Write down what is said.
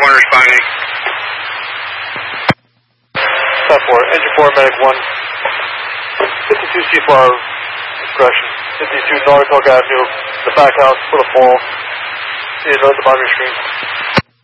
1 responding. 10-4, engine 4, medic 1. 52 C4 progression. 52 Naugatuck Avenue, the back house, for the fall. See you at the bottom of your screen.